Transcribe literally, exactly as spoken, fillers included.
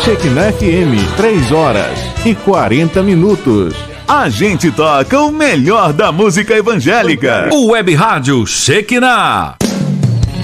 Shekinah F M, três horas e quarenta minutos. A gente toca o melhor da música evangélica. O Web Rádio Shekinah.